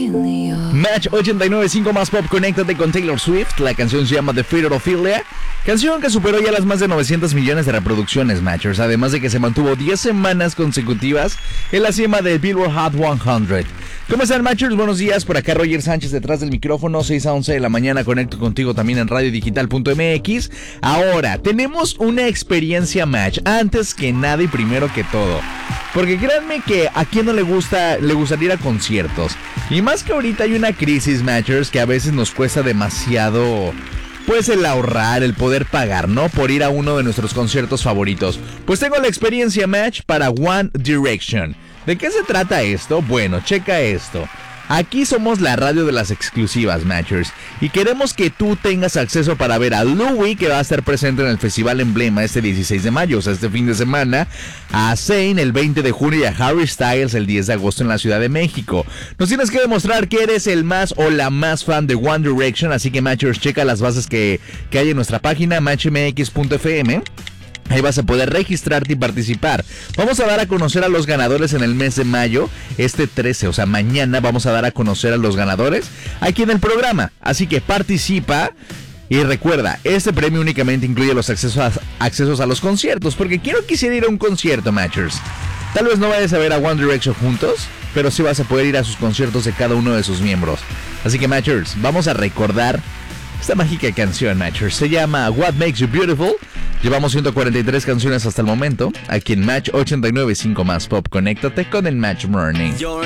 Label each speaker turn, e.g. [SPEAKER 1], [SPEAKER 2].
[SPEAKER 1] Match 89.5 más pop, conéctate con Taylor Swift. La canción se llama The Fear of Ophelia, canción que superó ya las más de 900 millones de reproducciones, Matchers, además de que se mantuvo 10 semanas consecutivas en la cima del Billboard Hot 100. ¿Cómo están, Matchers? Buenos días, por acá Roger Sánchez detrás del micrófono, 6 a 11 de la mañana, conecto contigo también en radiodigital.mx. Ahora, tenemos una experiencia Match, antes que nada y primero que todo, porque créanme que a quien no le gustaría ir a conciertos, y más que ahorita hay una crisis, Matchers, que a veces nos cuesta demasiado, pues el ahorrar, el poder pagar, ¿no? Por ir a uno de nuestros conciertos favoritos. Pues tengo la experiencia Match para One Direction. ¿De qué se trata esto? Bueno, checa esto. Aquí somos la radio de las exclusivas, Matchers, y queremos que tú tengas acceso para ver a Louis, que va a estar presente en el Festival Emblema este 16 de mayo, o sea, este fin de semana, a Zayn el 20 de junio y a Harry Styles el 10 de agosto en la Ciudad de México. Nos tienes que demostrar que eres el más o la más fan de One Direction, así que, Matchers, checa las bases que hay en nuestra página, matchmx.fm. Ahí vas a poder registrarte y participar. Vamos a dar a conocer a los ganadores en el mes de mayo, este 13, o sea, mañana vamos a dar a conocer a los ganadores aquí en el programa. Así que participa y recuerda, este premio únicamente incluye los accesos a los conciertos, porque ¿quién no quisiera ir a un concierto, Matchers? Tal vez no vayas a ver a One Direction juntos, pero sí vas a poder ir a sus conciertos de cada uno de sus miembros. Así que, Matchers, vamos a recordar esta mágica canción, Matchers. Se llama What Makes You Beautiful. Llevamos 143 canciones hasta el momento. Aquí en Match 89.5 más pop. Conéctate con el Match Morning.